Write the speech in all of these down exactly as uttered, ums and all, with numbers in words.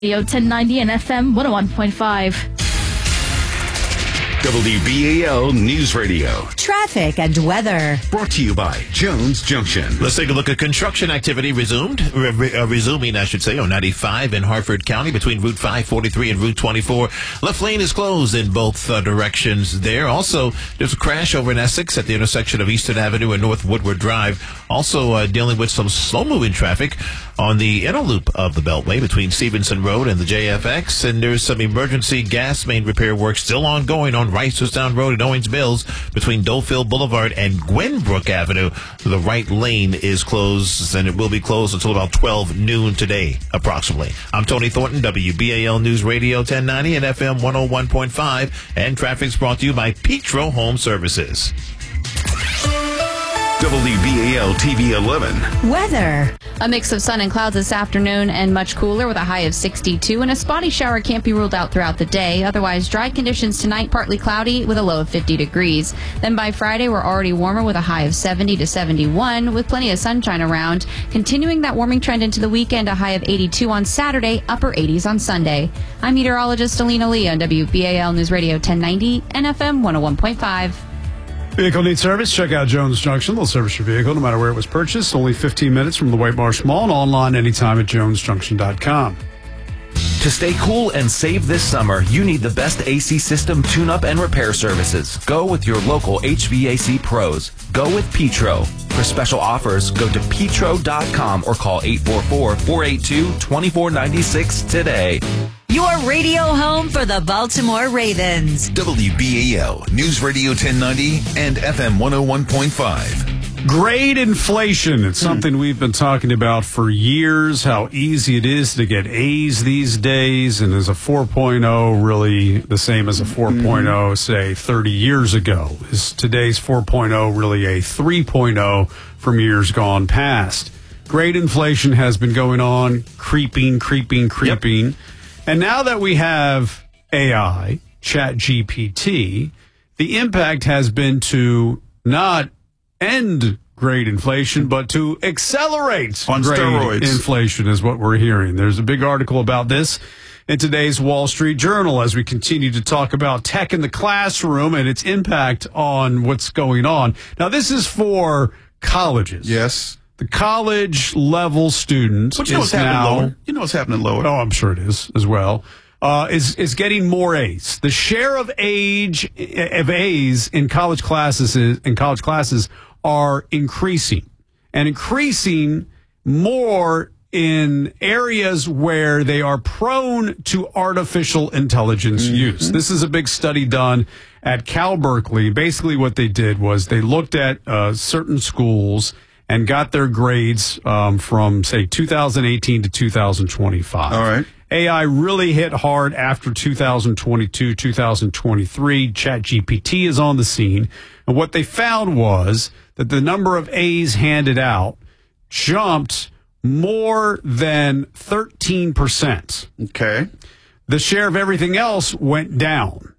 Radio ten ninety and F M one oh one point five. W B A L News Radio. Traffic and weather. Brought to you by Jones Junction. Let's take a look at construction activity resumed, re- re- uh, resuming, I should say, on ninety-five in Harford County between Route five forty-three and Route twenty-four. Left lane is closed in both uh, directions there. Also, there's a crash over in Essex at the intersection of Eastern Avenue and North Woodward Drive. Also uh, dealing with some slow-moving traffic on the inner loop of the Beltway between Stevenson Road and the J F X. And there's some emergency gas main repair work still ongoing on Reisterstown Road and Owings Mills between Dolefield Boulevard and Gwenbrook Avenue. The right lane is closed, and it will be closed until about twelve noon today, approximately. I'm Tony Thornton, W B A L News Radio ten ninety and F M one oh one point five. And traffic's brought to you by Petro Home Services. W B A L T V eleven. Weather. A mix of sun and clouds this afternoon and much cooler with a high of sixty-two, and a spotty shower can't be ruled out throughout the day. Otherwise, dry conditions tonight, partly cloudy with a low of fifty degrees. Then by Friday, we're already warmer with a high of seventy to seventy-one with plenty of sunshine around. Continuing that warming trend into the weekend, a high of eighty-two on Saturday, upper eighties on Sunday. I'm meteorologist Alina Lee on W B A L News Radio ten ninety and F M one oh one point five. Vehicle needs service? Check out Jones Junction. They'll service your vehicle no matter where it was purchased. Only fifteen minutes from the White Marsh Mall and online anytime at jones junction dot com. To stay cool and save this summer, you need the best A C system tune-up and repair services. Go with your local H V A C pros. Go with Petro. For special offers, go to petro dot com or call eight four four, four eight two, two four nine six today. Your radio home for the Baltimore Ravens. W B A L News Radio ten ninety and F M one oh one point five. Grade inflation. It's something we've been talking about for years, how easy it is to get A's these days. And is a four point oh really the same as a four point oh, say, thirty years ago? Is today's four point oh really a three point oh from years gone past? Grade inflation has been going on, creeping, creeping, creeping. Yep. And now that we have A I, ChatGPT, the impact has been to not end grade inflation, but to accelerate on grade steroids. Inflation is what we're hearing. There's a big article about this in today's Wall Street Journal as we continue to talk about tech in the classroom and its impact on what's going on. Now, this is for colleges. Yes. The college level student but you know is what's happening now, lower. You know what's happening lower. Oh, I'm sure it is as well. Uh, is is getting more A's. The share of age of A's in college classes is, in college classes are increasing, and increasing more in areas where they are prone to artificial intelligence mm-hmm. use. This is a big study done at Cal Berkeley. Basically, what they did was they looked at uh, certain schools and got their grades um, from, say, two thousand eighteen to two thousand twenty-five. All right. A I really hit hard after two thousand twenty-two, two thousand twenty-three. ChatGPT is on the scene. And what they found was that the number of A's handed out jumped more than thirteen percent. Okay. The share of everything else went down.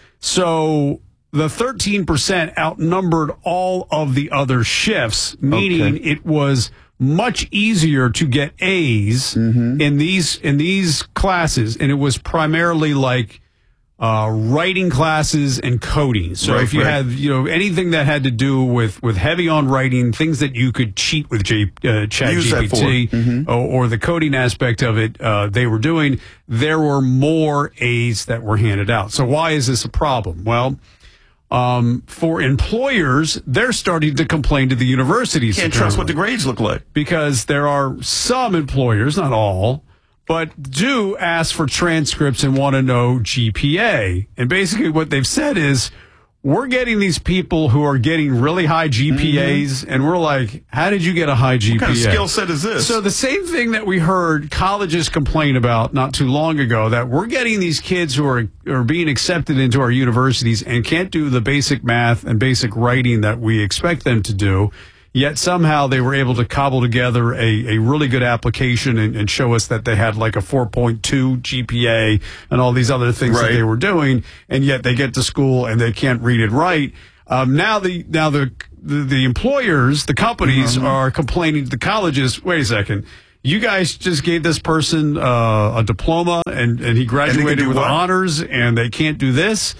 So the thirteen percent outnumbered all of the other shifts, meaning okay. it was much easier to get A's mm-hmm. in these in these classes, and it was primarily like uh, writing classes and coding. So right, if you right. had you know anything that had to do with, with heavy on writing, things that you could cheat with J, uh, ChatGPT mm-hmm. or, or the coding aspect of it, uh, they were doing. There were more A's that were handed out. So why is this a problem? Well. Um, for employers, they're starting to complain to the universities. Can't trust what the grades look like. Because there are some employers, not all, but do ask for transcripts and want to know G P A. And basically what they've said is, we're getting these people who are getting really high G P As, mm-hmm. and we're like, how did you get a high G P A? What kind of skill set is this? So the same thing that we heard colleges complain about not too long ago, that we're getting these kids who are, are being accepted into our universities and can't do the basic math and basic writing that we expect them to do, yet somehow they were able to cobble together a, a really good application and, and show us that they had like a four point two G P A and all these other things right. that they were doing, and yet they get to school and they can't read and write. Um, now the now the, the the employers, the companies, mm-hmm. are complaining to the colleges, wait a second, you guys just gave this person uh, a diploma and, and he graduated with what? honors and they can't do this.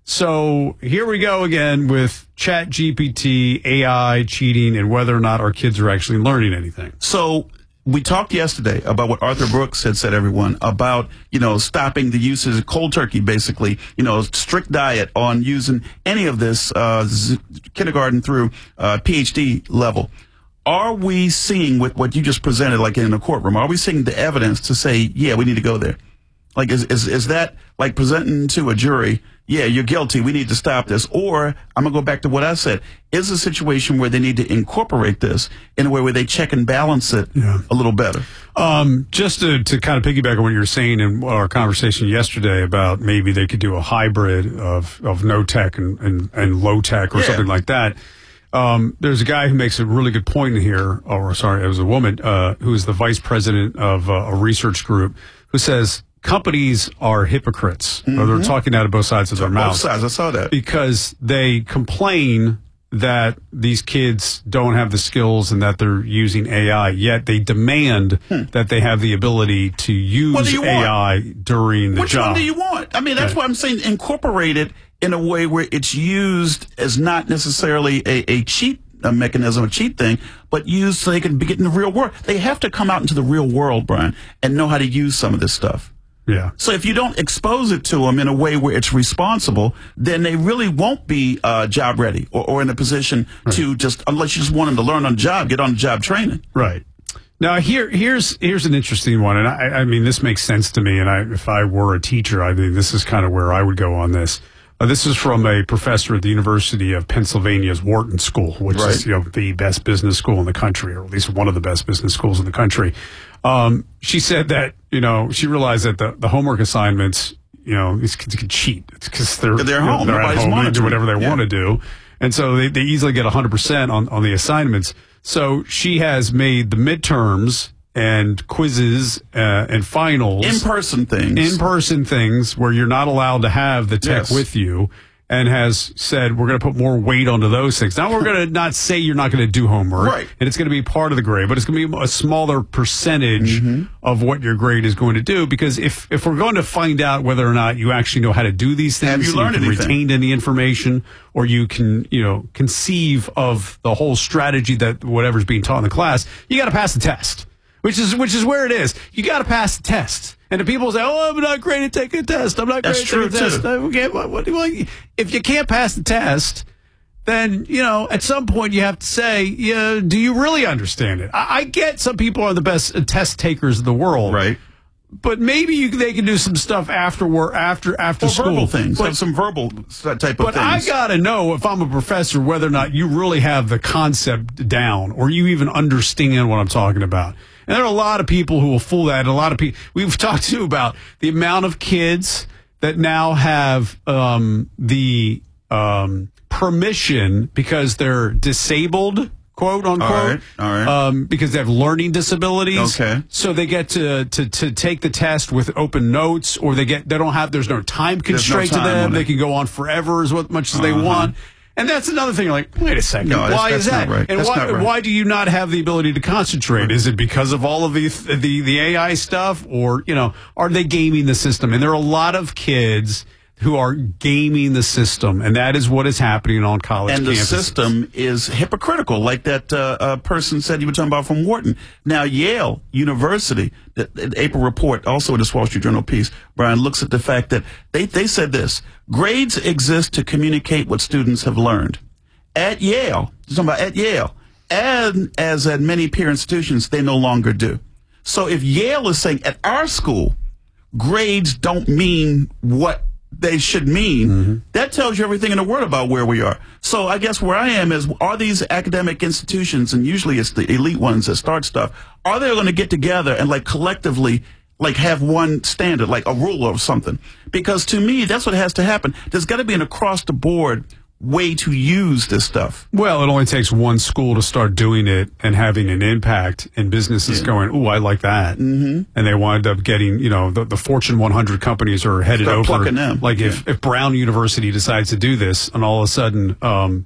So here we go again with Chat G P T, A I, cheating, and whether or not our kids are actually learning anything. So we talked yesterday about what Arthur Brooks had said, everyone, about, you know, stopping the usage of cold turkey, basically, you know, strict diet on using any of this uh, z- kindergarten through uh, P H D level. Are we seeing with what you just presented, like in a courtroom, are we seeing the evidence to say, yeah, we need to go there? Like, is, is, is that like presenting to a jury, yeah, you're guilty, we need to stop this? Or, I'm going to go back to what I said, is a situation where they need to incorporate this in a way where they check and balance it yeah. a little better? Um, just to, to kind of piggyback on what you were saying in our conversation yesterday about maybe they could do a hybrid of, of no tech and, and, and low tech or yeah. something like that. Um, there's a guy who makes a really good point here, or sorry, it was a woman, uh, who is the vice president of uh, a research group, who says companies are hypocrites. Mm-hmm. Or they're talking out of both sides of their mouths. Both sides, I saw that. Because they complain that these kids don't have the skills and that they're using A I, yet they demand hmm. that they have the ability to use A I want? during the Which job. Which one do you want? I mean, that's yeah. why I'm saying incorporate it in a way where it's used as not necessarily a, a cheat a mechanism, a cheat thing, but used so they can be getting the real world. They have to come out into the real world, Brian, and know how to use some of this stuff. Yeah. So if you don't expose it to them in a way where it's responsible, then they really won't be uh, job ready or, or in a position right. to just, unless you just want them to learn on the job, get on the job training. Right. Now, here, here's here's an interesting one, and I, I mean, this makes sense to me, and I, if I were a teacher, I mean, this is kind of where I would go on this. Uh, this is from a professor at the University of Pennsylvania's Wharton School, which right. is, you know, the best business school in the country, or at least one of the best business schools in the country. Um, she said that, you know, she realized that the, the homework assignments, you know, these kids can cheat. It's because they're, they're you know, home. they're at home, they do whatever they yeah. want to do. And so they, they easily get one hundred percent on, on the assignments. So she has made the midterms and quizzes uh, and finals in-person things in-person things where you're not allowed to have the tech yes. with you, and has said we're going to put more weight onto those things. Now, we're going to not say you're not going to do homework, right. and it's going to be part of the grade, but it's going to be a smaller percentage mm-hmm. of what your grade is going to do, because if, if we're going to find out whether or not you actually know how to do these things, have you learned you can anything? retained any information, or you can, you know, conceive of the whole strategy that whatever's being taught in the class, you got to pass the test. Which is which is where it is. You got to pass the test. And the people say, "Oh, I'm not great at taking a test. I'm not great That's at taking a test." too. Okay, what, what, what, if you can't pass the test, then, you know, at some point you have to say, yeah, do you really understand it? I, I get some people are the best test takers in the world, right? But maybe you, they can do some stuff after work, after after or school. Verbal things, but, have some verbal type of but things. But I gotta know, if I'm a professor, whether or not you really have the concept down, or you even understand what I'm talking about. And there are a lot of people who will fool that. And a lot of people we've talked to about the amount of kids that now have um, the um, permission because they're disabled, quote unquote, all right, all right. Um, because they have learning disabilities. Okay. So they get to, to, to take the test with open notes, or they get they don't have there's no time constraint no time to them. on it. They can go on forever as much as uh-huh. they want. And that's another thing. You're like, wait a second. No, why that's, is that's that? Not right. And that's why not right. why do you not have the ability to concentrate? Is it because of all of the the the A I stuff, or, you know, are they gaming the system? And there are a lot of kids who are gaming the system, and that is what is happening on college and campuses. And the system is hypocritical, like that uh, uh, person said you were talking about from Wharton. Now, Yale University, the, the April report, also in this Wall Street Journal piece, Brian, looks at the fact that they, they said this: grades exist to communicate what students have learned. At Yale, talking about at Yale, and as at many peer institutions, they no longer do. So if Yale is saying at our school, grades don't mean what they should mean, mm-hmm. that tells you everything in the world about where we are. So I guess where I am is, are these academic institutions, and usually it's the elite ones that start stuff, are they going to get together and like collectively like have one standard, like a rule or something? Because to me, that's what has to happen. There's got to be an across the board way to use this stuff. Well, it only takes one school to start doing it and having an impact, and businesses yeah. going, "Ooh, I like that," mm-hmm. and they wind up getting, you know, the, the Fortune one hundred companies are headed Start over. plucking them. Like yeah. if, if Brown University decides to do this, and all of a sudden, um,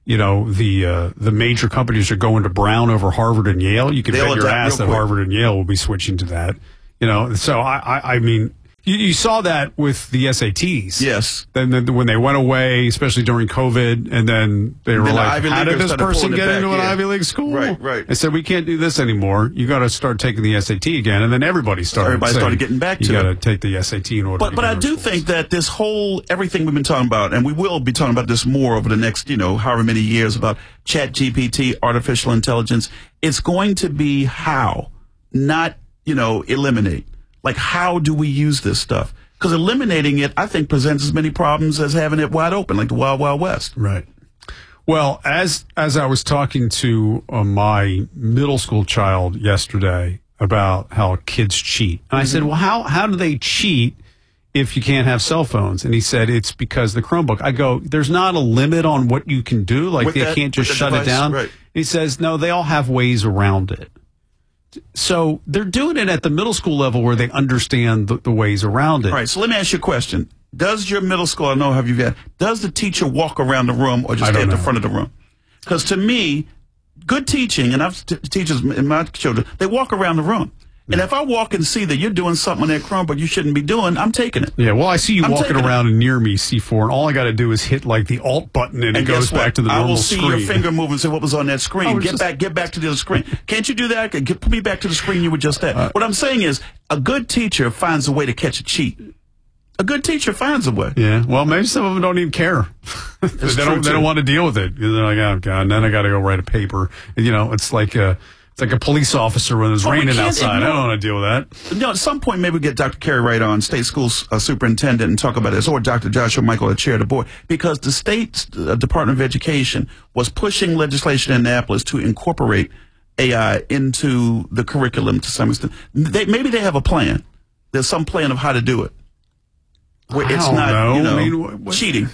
you know, the uh, the major companies are going to Brown over Harvard and Yale, you can They'll bet your adapt ass real that quick. Harvard and Yale will be switching to that. You know, so I, I, I mean, you, you saw that with the S A Ts. Yes. Then, then when they went away, especially during COVID, and then they were Then the like, Ivy how did Leaguers this started person pulling it get back, into an yeah. Ivy League school? Right, right. They said, we can't do this anymore. You got to start taking the S A T again. And then everybody started Everybody saying, started getting back to you got to it. take the S A T in order But to but get I into do schools. think that this whole everything we've been talking about, and we will be talking about this more over the next, you know, however many years about Chat G P T, artificial intelligence, it's going to be how, not, you know, eliminate. Like, how do we use this stuff? Because eliminating it, I think, presents as many problems as having it wide open, like the Wild Wild West. Right. Well, as as I was talking to uh, my middle school child yesterday about how kids cheat, and I said, well, how how do they cheat if you can't have cell phones? And he said, it's because the Chromebook. I go, there's not a limit on what you can do. Like, With they that- can't just with the shut it device, down. right. He says, no, they all have ways around it. So they're doing it at the middle school level where they understand the, the ways around it. All right, so let me ask you a question. Does your middle school, I know have you got, does the teacher walk around the room or I just stay don't at the know. front of the room? Because to me, good teaching, and I've t- teachers in my children, they walk around the room. And if I walk and see that you're doing something on that Chromebook you shouldn't be doing, I'm taking it. Yeah, well, I see you I'm walking taking it. around and near me, C four, and all I got to do is hit like the Alt button, and, it And goes guess what? back to the I normal will see screen. your finger move and say what was on that I screen. was Get just- back, get back to the other screen. Can't you do that? Get, put me back to the screen you were just at. Uh, what I'm saying is, a good teacher finds a way to catch a cheat. A good teacher finds a way. Yeah, well, maybe some of them don't even care. they true, don't. They too. don't want to deal with it. They're like, oh god, and then I got to go write a paper. And, you know, it's like a, it's like a police officer when it's But we raining can't outside. I ignore- don't want to deal with that. You know, at some point, maybe we get Doctor Kerry Wright on, state school uh, superintendent, and talk about this, or Doctor Joshua Michael, the chair of the board, because the state uh, Department of Education was pushing legislation in Annapolis to incorporate A I into the curriculum to some extent. They, maybe they have a plan. There's some plan of how to do it. Where I it's don't not, know. you know, I mean, what- what- cheating.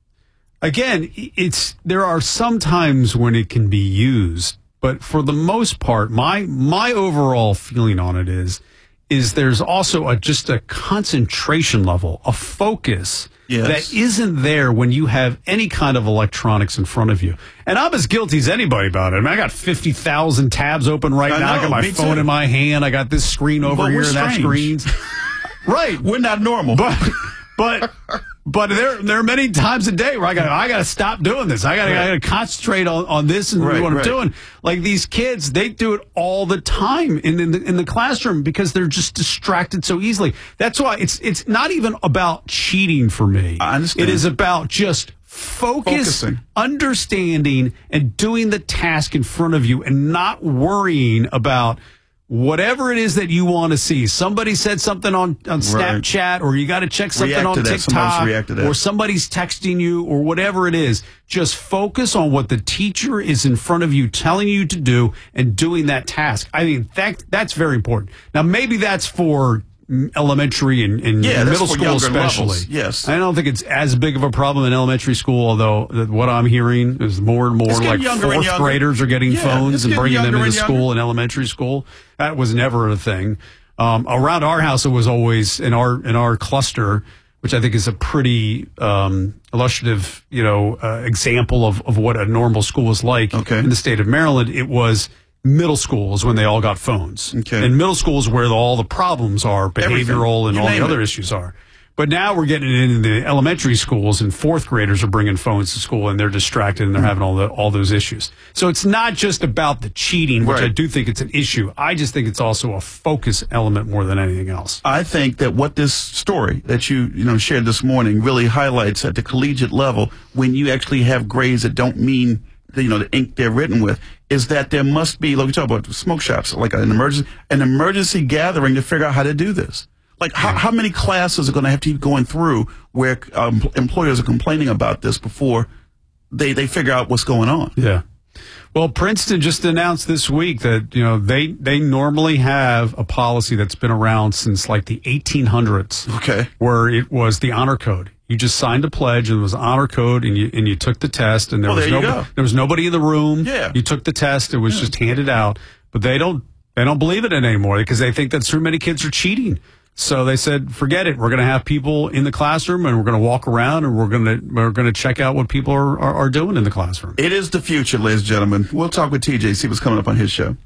Again, it's there are some times when it can be used, but for the most part, my my overall feeling on it is is there's also a just a concentration level, a focus Yes. that isn't there when you have any kind of electronics in front of you. And I'm as guilty as anybody about it. I mean, I got fifty thousand tabs open right I now. I know, got my me phone too. in my hand. I got this screen over But here we're and that strange. screen's. Right. We're not normal. But but but there there are many times a day where I got I got to stop doing this. I got Right. I got to concentrate on, on this and Right, what I'm right. doing. Like these kids, they do it all the time in in the, in the classroom because they're just distracted so easily. That's why it's it's not even about cheating for me. I understand. It is about just focus, Focusing. understanding, and doing the task in front of you, and not worrying about whatever it is that you want to see. Somebody said something on, on Snapchat, or you got to check something React on to that. Somebody's TikTok, react to that. or somebody's texting you, or whatever it is. Just focus on what the teacher is in front of you telling you to do and doing that task. I mean, that that's very important. Now, maybe that's for mm, elementary and, and Yeah, that's middle for school younger especially. levels, yes. I don't think it's as big of a problem in elementary school, although uh, what I'm hearing is more and more It's getting like younger and fourth younger. graders are getting Yeah, phones it's and getting bringing them younger into and school younger. in elementary school. That was never a thing. Um, around our house, it was always in our in our cluster, which I think is a pretty um, illustrative, you know, uh, example of, of what a normal school is like Okay. in the state of Maryland. It was middle school is when they all got phones. Okay. And middle school is where all the problems are, Everything. behavioral and You all the name other it. issues are. But now we're getting into the elementary schools, and fourth graders are bringing phones to school, and they're distracted, and they're having all the all those issues. So it's not just about the cheating, which Right. I do think it's an issue. I just think it's also a focus element more than anything else. I think that what this story that you you know shared this morning really highlights at the collegiate level, when you actually have grades that don't mean the, you know the ink they're written with, is that there must be, like we talk about smoke shops, like an emergency an emergency gathering to figure out how to do this. Like how, how many classes are going to have to keep going through where um, employers are complaining about this before they they figure out what's going on? Yeah. Well, Princeton just announced this week that, you know, they, they normally have a policy that's been around since like the eighteen hundreds. Okay. Where it was the honor code. You just signed a pledge and it was honor code, and you and you took the test, and there Well, was there you no go. there was nobody in the room. Yeah. You took the test, it was just handed out. But they don't they don't believe it anymore because they think that too many kids are cheating. So they said, forget it. We're going to have people in the classroom, and we're going to walk around, and we're going to we're going to check out what people are, are, are doing in the classroom. It is the future, ladies and gentlemen. We'll talk with T J, see what's coming up on his show.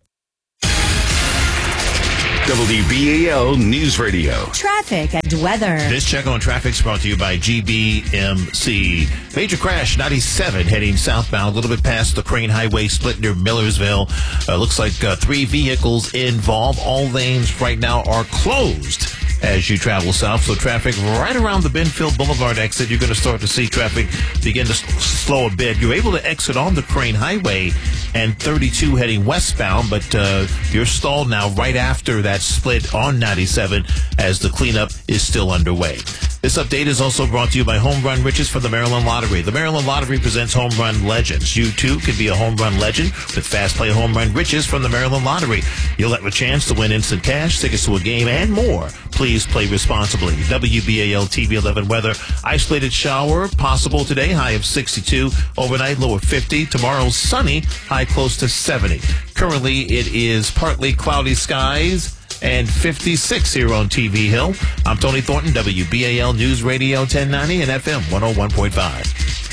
W B A L News Radio. Traffic and weather. This check on traffic is brought to you by G B M C. Major crash, ninety-seven, heading southbound, a little bit past the Crane Highway split near Millersville. Uh, looks like uh, three vehicles involved. All lanes right now are closed as you travel south. So traffic right around the Benfield Boulevard exit. You're going to start to see traffic begin to s- slow a bit. You're able to exit on the Crane Highway and thirty-two heading westbound, but uh, you're stalled now right after that split on ninety-seven as the cleanup is still underway. This update is also brought to you by Home Run Riches from the Maryland Lottery. The Maryland Lottery presents Home Run Legends. You, too, can be a home run legend with Fast Play Home Run Riches from the Maryland Lottery. You'll have a chance to win instant cash, tickets to a game, and more. Please play responsibly. W B A L T V eleven weather. Isolated shower possible today, high of sixty-two. Overnight, low of fifty. Tomorrow, sunny, high close to seventy. Currently, it is partly cloudy skies and fifty-six here on T V Hill. I'm Tony Thornton, W B A L News Radio ten ninety and F M one oh one point five.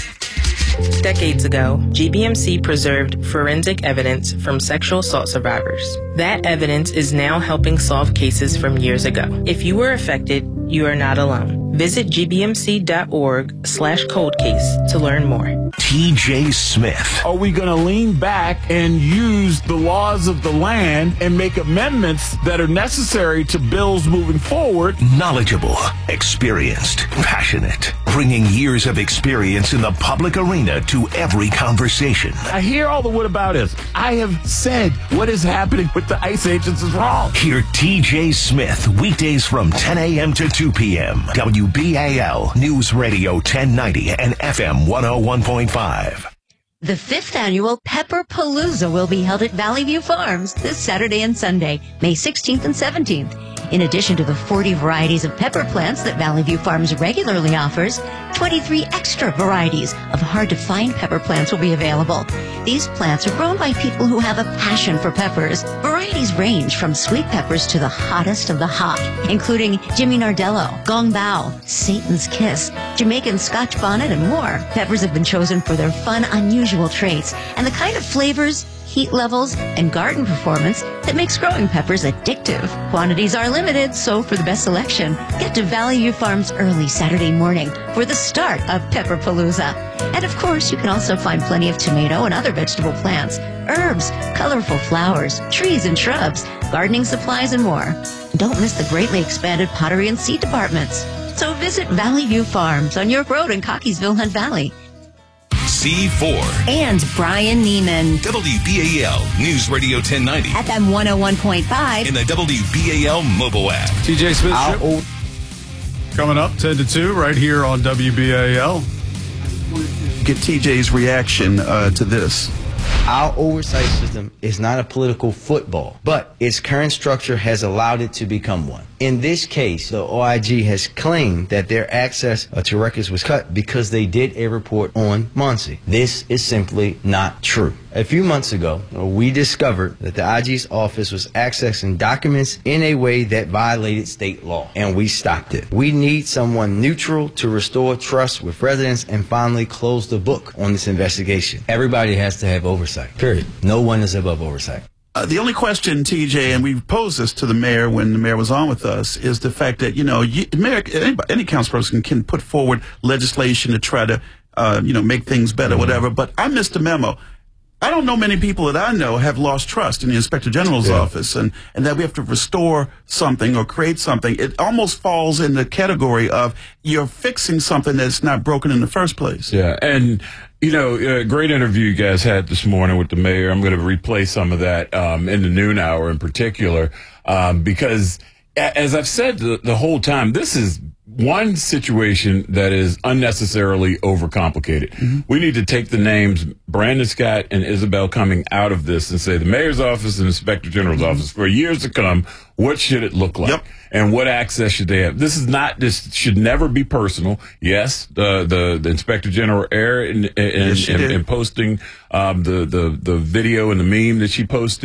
Decades ago, G B M C preserved forensic evidence from sexual assault survivors. That evidence is now helping solve cases from years ago. If you were affected, you are not alone. Visit gbmc.org slash cold case to learn more. T J Smith. Are we going to lean back and use the laws of the land and make amendments that are necessary to bills moving forward? Knowledgeable, experienced, passionate, bringing years of experience in the public arena to every conversation. I hear all the whataboutism. I have said what is happening with the ICE agents is wrong. Hear T J Smith weekdays from ten a.m. to two p.m. W B A L News Radio ten ninety and F M one oh one point five. The fifth annual Pepper Palooza will be held at Valley View Farms this Saturday and Sunday, May sixteenth and seventeenth. In addition to the forty varieties of pepper plants that Valley View Farms regularly offers, twenty-three extra varieties of hard-to-find pepper plants will be available. These plants are grown by people who have a passion for peppers. Varieties range from sweet peppers to the hottest of the hot, including Jimmy Nardello, Gong Bao, Satan's Kiss, Jamaican Scotch Bonnet, and more. Peppers have been chosen for their fun, unusual traits and the kind of flavors, heat levels, and garden performance that makes growing peppers addictive. Quantities are limited, so for the best selection, get to Valley View Farms early Saturday morning for the start of Pepper Palooza. And of course, you can also find plenty of tomato and other vegetable plants, herbs, colorful flowers, trees and shrubs, gardening supplies, and more. Don't miss the greatly expanded pottery and seed departments. So visit Valley View Farms on York Road in Cockeysville, Hunt Valley. C four. And Brian Neiman. W B A L News Radio ten ninety. F M one oh one point five. In the W B A L mobile app. T J Smith Show. Coming up ten to two right here on W B A L. Get T J's reaction uh, to this. Our oversight system is not a political football, but its current structure has allowed it to become one. In this case, the O I G has claimed that their access to records was cut because they did a report on Muncie. This is simply not true. A few months ago, we discovered that the I G's office was accessing documents in a way that violated state law, and we stopped it. We need someone neutral to restore trust with residents and finally close the book on this investigation. Everybody has to have oversight, period. No one is above oversight. Uh, the only question, T J, and we posed this to the mayor when the mayor was on with us, is the fact that, you know, you, mayor, anybody, any councilperson can put forward legislation to try to, uh, you know, make things better, mm-hmm. whatever. But I missed the memo. I don't know many people that I know have lost trust in the Inspector General's yeah. office, and, and that we have to restore something or create something. It almost falls in the category of you're fixing something that's not broken in the first place. Yeah, and, you know, a great interview you guys had this morning with the mayor. I'm going to replay some of that um, in the noon hour in particular, um, because as I've said the, the whole time, this is one situation that is unnecessarily overcomplicated. Mm-hmm. We need to take the names Brandon Scott and Isabel Cumming out of this and say the mayor's office and inspector general's mm-hmm. office for years to come, what should it look like? Yep. And what access should they have? This is not, this should never be personal. Yes, the the, the inspector general error in, in, yes, in, in posting um, the, the, the video and the meme that she posted.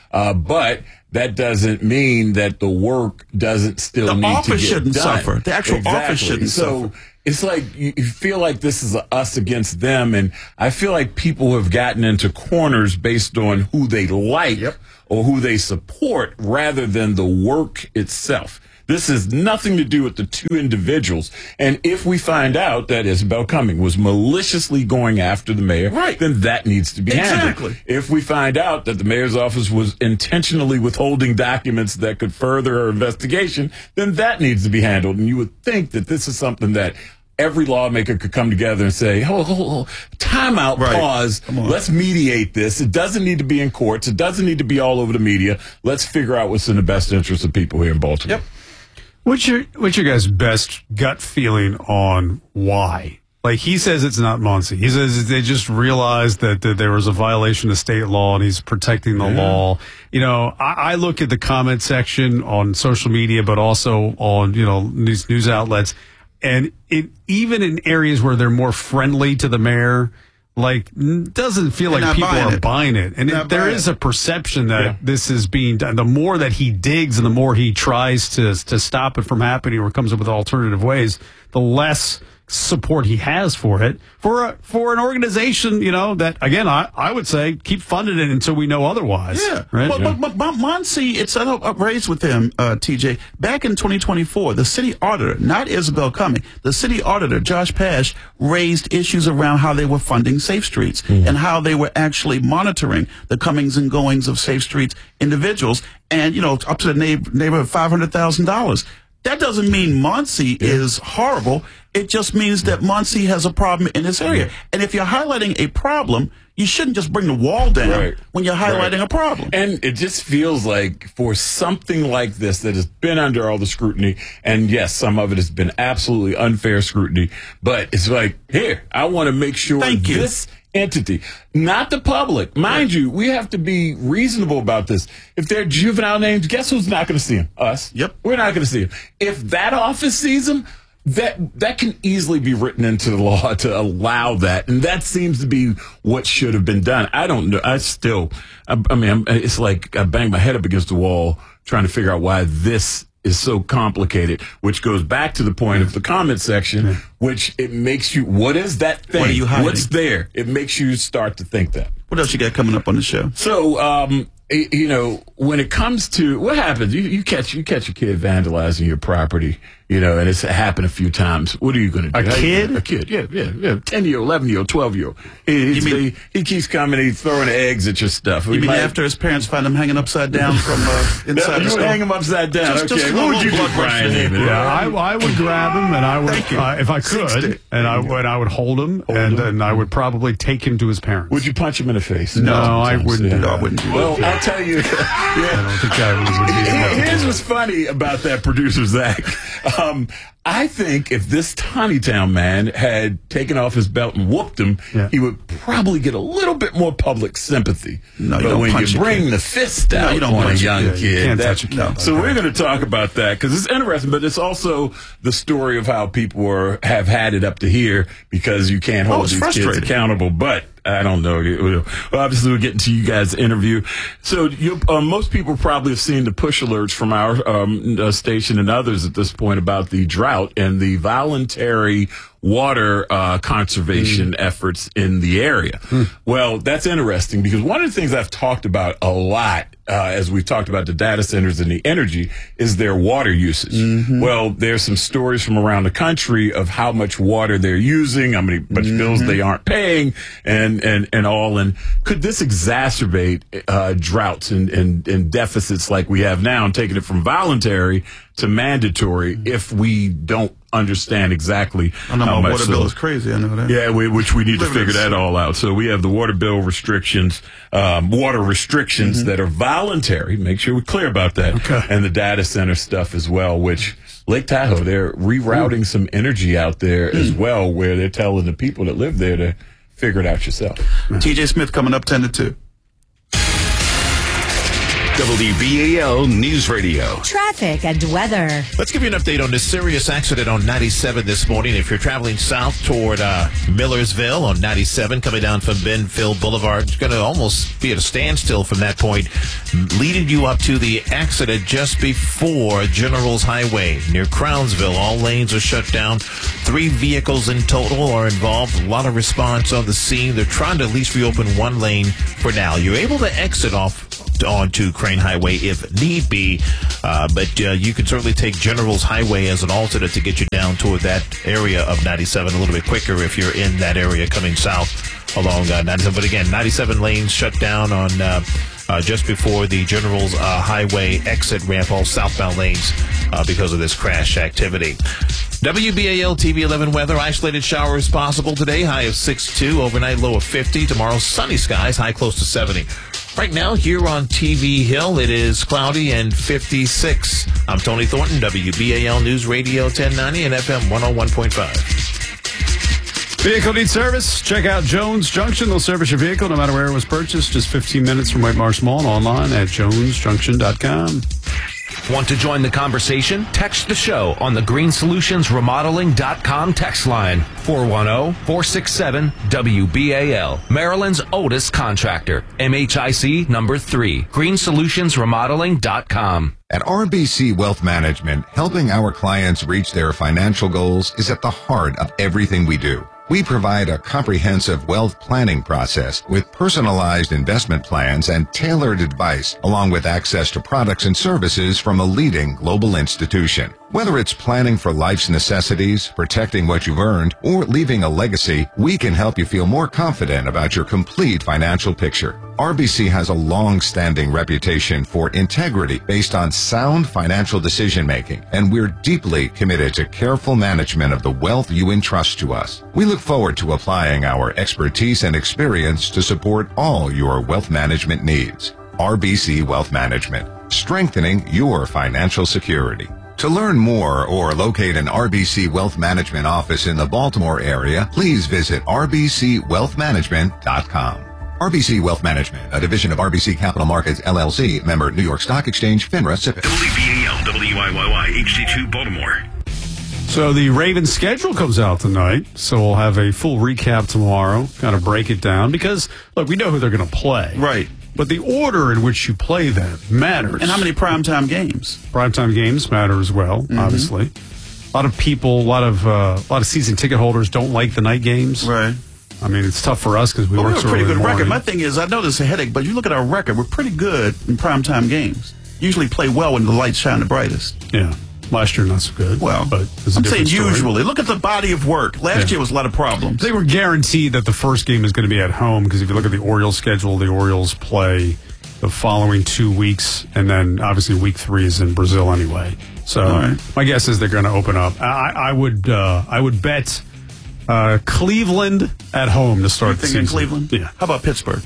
Uh, but that doesn't mean that the work doesn't still The need to get office shouldn't done. suffer. The actual exactly. office shouldn't so, suffer. It's like you you feel like this is a us against them, and I feel like people have gotten into corners based on who they like Yep. or who they support rather than the work itself. This has nothing to do with the two individuals. And if we find out that Isabel Cumming was maliciously going after the mayor, Right. then that needs to be Exactly. handled. If we find out that the mayor's office was intentionally withholding documents that could further our investigation, then that needs to be handled. And you would think that this is something that every lawmaker could come together and say, oh, oh, oh time out, Right. pause, Come on. let's mediate this. It doesn't need to be in courts. It doesn't need to be all over the media. Let's figure out what's in the best interest of people here in Baltimore. Yep. What's your what's your guys' best gut feeling on why? Like, he says it's not Muncie. He says they just realized that, that there was a violation of state law and he's protecting the Yeah. law. You know, I, I look at the comment section on social media, but also on, you know, news, news outlets. And it, even in areas where they're more friendly to the mayor, like, doesn't feel They're like not people buying are it. buying it. And Not it, there buying is it. a perception that Yeah. this is being done. The more that he digs and the more he tries to to stop it from happening or comes up with alternative ways, the less support he has for it. For a, for an organization, you know, that, again, I, I would say keep funding it until we know otherwise. Yeah. Right? Well, but, but, but Muncie, it's up, up raised with him, uh, T J. Back in twenty twenty-four, the city auditor, not Isabel Cumming, the city auditor, Josh Pash, raised issues around how they were funding Safe Streets and how they were actually monitoring the comings and goings of Safe Streets individuals, and, you know, up to the neighbor, neighborhood of five hundred thousand dollars. That doesn't mean Muncie is horrible. It just means that Muncie has a problem in this area. And if you're highlighting a problem, you shouldn't just bring the wall down Right. when you're highlighting Right. a problem. And it just feels like for something like this that has been under all the scrutiny, and yes, some of it has been absolutely unfair scrutiny, but it's like, here, I want to make sure Thank you. this entity, not the public. Mind you, we have to be reasonable about this. If they're juvenile names, guess who's not going to see them? Us. Yep. We're not going to see them. If that office sees them, that that can easily be written into the law to allow that, and that seems to be what should have been done. I don't know. I still, I, I mean, I'm, it's like I bang my head up against the wall trying to figure out why this is so complicated, which goes back to the point of the comment section, which it makes you, what is that thing? What are you hiding? What's there? It makes you start to think that. What else you got coming up on the show? So, um, y- you know, when it comes to what happens, you, you catch you catch a kid vandalizing your property, you know, and it's happened a few times. What are you going to do? A How you kid? gonna- A kid, yeah, yeah, yeah. ten year old, eleven year old, twelve year old. He, he's- mean- he, he keeps coming, he's throwing eggs at your stuff. You mean after his parents find him hanging upside down from uh, inside the you store? would hang him upside down. Just- okay, just a what would little you do, blood rush Brian? to the David? Yeah, I, I would grab him and I would, Thank you. uh, if I Six could, stick. and I would, I would hold him, and then I would probably take him to his parents. Would you punch him in the face? No, I Sometimes, wouldn't do No, I that. wouldn't do Well, that. I'll tell you. I yeah. don't think that would be Here's what's funny about that, producer Zach. Um, I think if this Tawny Town man had taken off his belt and whooped him, Yeah. he would probably get a little bit more public sympathy. No, you but don't when punch you a bring kid. the fist No, out you don't on a punch a young kid. You kid, can't that- touch a kid No. like so that. we're going to talk about that because it's interesting, but it's also the story of how people are, have had it up to here because you can't hold it's these kids frustrating. accountable. But I don't know. Well, obviously, we're getting to you guys' interview. So you, uh, most people probably have seen the push alerts from our um, uh, station and others at this point about the drought and the voluntary water uh, conservation Mm. efforts in the area. Well, that's interesting because one of the things I've talked about a lot uh, as we've talked about the data centers and the energy is their water usage. Mm-hmm. Well, there's some stories from around the country of how much water they're using, how many much Mm-hmm. bills they aren't paying, and and and all. And could this exacerbate uh, droughts and, and and deficits like we have now, and taking it from voluntary to mandatory if we don't understand exactly I know how my much water so- bill is crazy. I know that. yeah, we, which we need to Live figure this. that all out. So we have the water bill restrictions, um, water restrictions that are voluntary. Make sure we're clear about that. Okay. And the data center stuff as well, which Lake Tahoe, they're rerouting some energy out there as well, where they're telling the people that live there to figure it out yourself. T J Smith coming up ten to two. W B A L News Radio. Traffic and weather. Let's give you an update on this serious accident on ninety-seven this morning. If you're traveling south toward uh, Millersville on ninety-seven, coming down from Benfield Boulevard, it's going to almost be at a standstill from that point, leading you up to the accident just before Generals Highway near Crownsville. All lanes are shut down. Three vehicles in total are involved. A lot of response on the scene. They're trying to at least reopen one lane for now. You're able to exit off onto Crane Highway if need be, uh, but uh, you can certainly take Generals Highway as an alternate to get you down toward that area of ninety-seven a little bit quicker if you're in that area coming south along uh, ninety-seven. But again, ninety-seven lanes shut down on uh, uh, just before the Generals uh, Highway exit ramp, all southbound lanes uh, because of this crash activity. W B A L T V eleven weather. Isolated showers possible today. High of six two. Overnight low of fifty. Tomorrow sunny skies. High close to seventy. Right now here on T V Hill, it is cloudy and fifty-six. I'm Tony Thornton, W B A L News Radio ten ninety and F M one oh one point five. Vehicle needs service? Check out Jones Junction. They'll service your vehicle no matter where it was purchased. Just fifteen minutes from White Marsh Mall and online at jones junction dot com. Want to join the conversation? Text the show on the green solutions remodeling dot com text line four one zero, four six seven, W B A L. Maryland's oldest contractor. M H I C number three. green solutions remodeling dot com. At R B C Wealth Management, helping our clients reach their financial goals is at the heart of everything we do. We provide a comprehensive wealth planning process with personalized investment plans and tailored advice, along with access to products and services from a leading global institution. Whether it's planning for life's necessities, protecting what you've earned, or leaving a legacy, we can help you feel more confident about your complete financial picture. R B C has a long-standing reputation for integrity based on sound financial decision-making, and we're deeply committed to careful management of the wealth you entrust to us. We look forward to applying our expertise and experience to support all your wealth management needs. R B C Wealth Management, strengthening your financial security. To learn more or locate an R B C Wealth Management office in the Baltimore area, please visit r b c wealth management dot com. R B C Wealth Management, a division of R B C Capital Markets, L L C, member New York Stock Exchange, FINRA, S I P C. W B A L, W I Y Y, H D two, Baltimore. So the Ravens schedule comes out tonight, so we'll have a full recap tomorrow, kind of break it down, because, look, we know who they're going to play. Right. But the order in which you play them matters. And how many primetime games? Primetime games matter as well, mm-hmm. obviously. A lot of people, a lot of uh, a lot of season ticket holders don't like the night games. Right. I mean, it's tough for us because we well, work we have so a pretty early good in the record. morning. My thing is, I know this is a headache, but you look at our record, we're pretty good in primetime games. Usually play well when the lights shine the brightest. Yeah. Last year, not so good. Well, but I'm saying story. usually. Look at the body of work. Last yeah. year was a lot of problems. They were guaranteed that the first game is going to be at home because if you look at the Orioles schedule, the Orioles play the following two weeks, and then obviously week three is in Brazil anyway. So right. my guess is they're going to open up. I, I would uh, I would bet uh, Cleveland at home to start you the thinking season. Cleveland? Yeah. How about Pittsburgh?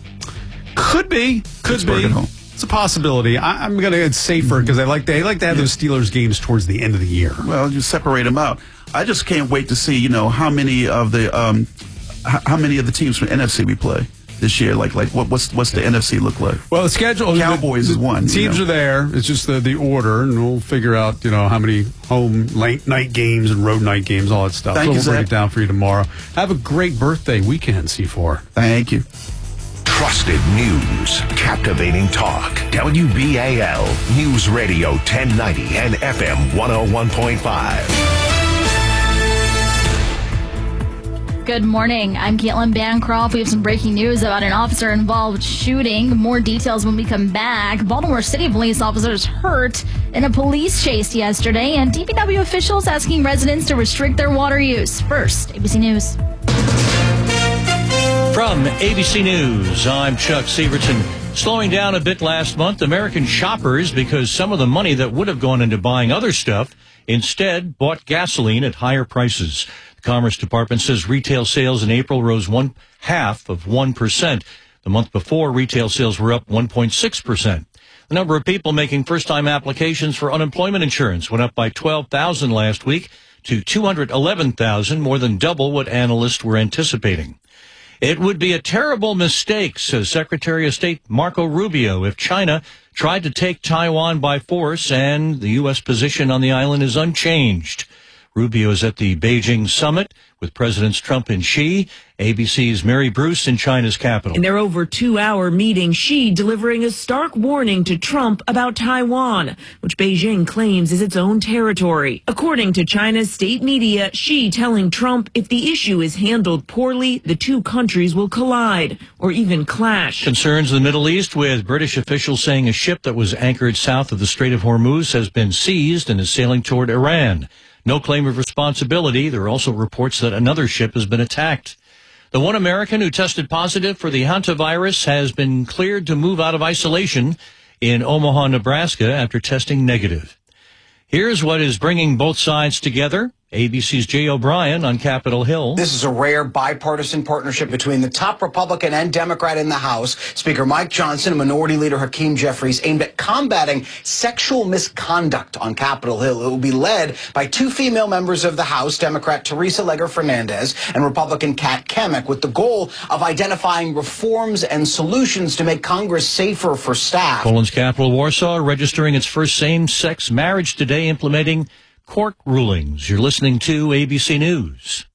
Could be. Could Pittsburgh be. At home. It's a possibility. I, I'm going to get safer because I like they like to have yeah. those Steelers games towards the end of the year. Well, you separate them out. I just can't wait to see, you know, how many of the um, h- how many of the teams from N F C we play this year. Like, like what, what's what's the N F C look like? Well, the schedule. Cowboys the, is one. Teams you know? are there. It's just the the order, and we'll figure out, you know, how many home late night games and road night games, all that stuff. Thank so you, we'll break Zach. it down for you tomorrow. Have a great birthday weekend, C four. Thank you. Trusted news, captivating talk. W B A L News Radio ten ninety and F M one oh one point five. Good morning. I'm Caitlin Bancroft. We have some breaking news about an officer-involved shooting. More details when we come back. Baltimore City police officers hurt in a police chase yesterday, and D P W officials asking residents to restrict their water use. First, A B C News. From A B C News, I'm Chuck Severson. Slowing down a bit last month, American shoppers, because some of the money that would have gone into buying other stuff instead bought gasoline at higher prices. The Commerce Department says retail sales in April rose one half of one percent. The month before, retail sales were up one point six percent. The number of people making first-time applications for unemployment insurance went up by twelve thousand last week to two hundred eleven thousand, more than double what analysts were anticipating. It would be a terrible mistake, says Secretary of State Marco Rubio, if China tried to take Taiwan by force, and the U S position on the island is unchanged. Rubio is at the Beijing summit with Presidents Trump and Xi. A B C's Mary Bruce in China's capital. In their over two-hour meeting, Xi delivering a stark warning to Trump about Taiwan, which Beijing claims is its own territory. According to China's state media, Xi telling Trump if the issue is handled poorly, the two countries will collide or even clash. Concerns in the Middle East, with British officials saying a ship that was anchored south of the Strait of Hormuz has been seized and is sailing toward Iran. No claim of responsibility. There are also reports that another ship has been attacked. The one American who tested positive for the hantavirus has been cleared to move out of isolation in Omaha, Nebraska, after testing negative. Here's what is bringing both sides together. A B C's Jay O'Brien on Capitol Hill. This is a rare bipartisan partnership between the top Republican and Democrat in the House, Speaker Mike Johnson and Minority Leader Hakeem Jeffries, aimed at combating sexual misconduct on Capitol Hill. It will be led by two female members of the House, Democrat Teresa Legger Fernandez and Republican Kat Kemick, with the goal of identifying reforms and solutions to make Congress safer for staff. Poland's capital, Warsaw, registering its first same-sex marriage today, implementing court rulings. You're listening to A B C News.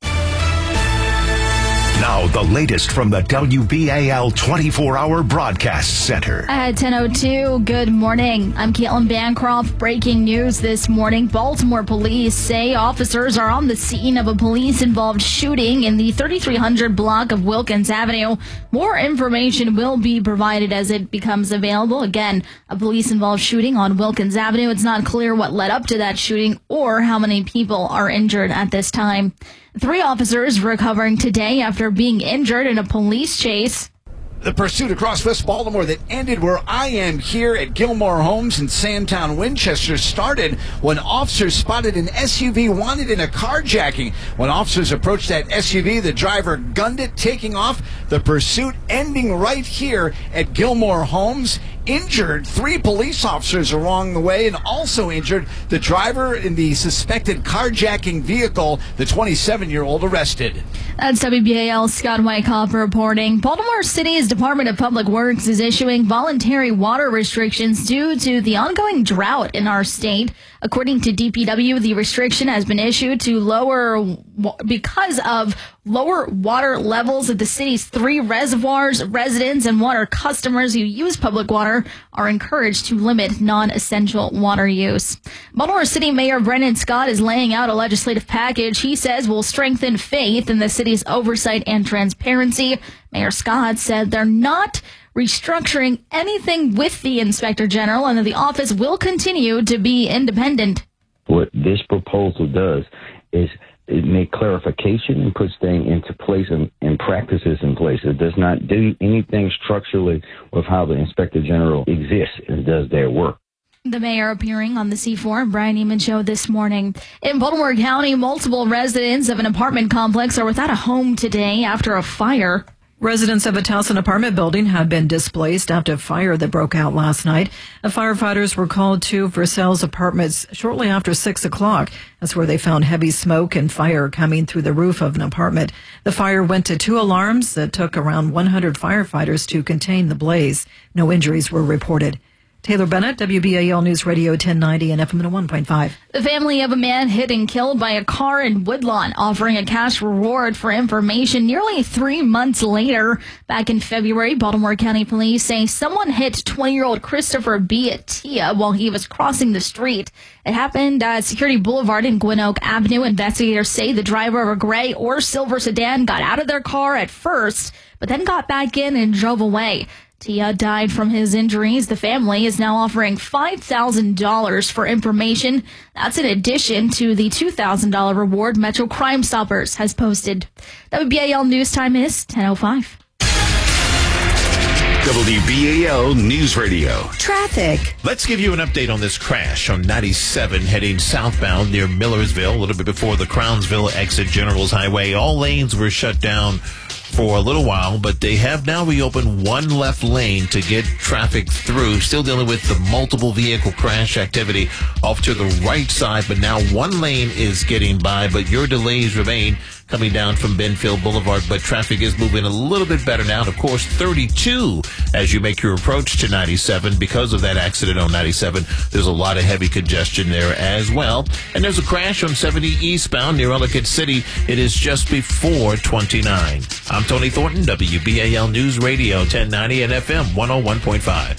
Now, the latest from the W B A L twenty-four hour Broadcast Center. At ten oh two, good morning. I'm Caitlin Bancroft. Breaking news this morning. Baltimore police say officers are on the scene of a police-involved shooting in the thirty-three hundred block of Wilkins Avenue. More information will be provided as it becomes available. Again, a police-involved shooting on Wilkins Avenue. It's not clear what led up to that shooting or how many people are injured at this time. Three officers recovering today after being injured in a police chase. The pursuit across West Baltimore that ended where I am here at Gilmore Homes in Sandtown, Winchester, started when officers spotted an S U V wanted in a carjacking. When officers approached that S U V, the driver gunned it, taking off. The pursuit ending right here at Gilmore Homes. Injured three police officers along the way, and also injured the driver in the suspected carjacking vehicle, the twenty-seven-year-old arrested. That's W B A L's Scott Wyckoff reporting. Baltimore City's Department of Public Works is issuing voluntary water restrictions due to the ongoing drought in our state. According to D P W, the restriction has been issued to lower because of lower water levels at the city's three reservoirs. Residents and water customers who use public water are encouraged to limit non-essential water use. Baltimore City Mayor Brendan Scott is laying out a legislative package he says will strengthen faith in the city's oversight and transparency. Mayor Scott said they're not restructuring anything with the Inspector General and that the office will continue to be independent. What this proposal does is it make clarification and puts things into place and, and practices in place. It does not do anything structurally with how the Inspector General exists and does their work. The mayor appearing on the C four and Brian Eman show this morning. In Baltimore County, multiple residents of an apartment complex are without a home today after a fire. Residents of a Towson apartment building have been displaced after a fire that broke out last night. The firefighters were called to Versailles Apartments shortly after six o'clock. That's where they found heavy smoke and fire coming through the roof of an apartment. The fire went to two alarms that took around one hundred firefighters to contain the blaze. No injuries were reported. Taylor Bennett, W B A L News Radio ten ninety and F M one point five. The family of a man hit and killed by a car in Woodlawn offering a cash reward for information nearly three months later. Back in February, Baltimore County Police say someone hit twenty-year-old Christopher B. Attia while he was crossing the street. It happened at Security Boulevard and Gwynn Oak Avenue. Investigators say the driver of a gray or silver sedan got out of their car at first, but then got back in and drove away. Tia died from his injuries. The family is now offering five thousand dollars for information. That's in addition to the two thousand dollars reward Metro Crime Stoppers has posted. W B A L News Time is ten oh five. W B A L News Radio. Traffic. Let's give you an update on this crash on ninety-seven heading southbound near Millersville, a little bit before the Crownsville exit Generals Highway. All lanes were shut down for a little while, but they have now reopened one left lane to get traffic through. Still dealing with the multiple vehicle crash activity off to the right side, but now one lane is getting by, but your delays remain coming down from Benfield Boulevard, but traffic is moving a little bit better now. And of course, thirty-two as you make your approach to ninety-seven. Because of that accident on ninety-seven, there's a lot of heavy congestion there as well. And there's a crash on seventy eastbound near Ellicott City. It is just before twenty-nine. I'm Tony Thornton, W B A L News Radio ten ninety and F M one oh one point five.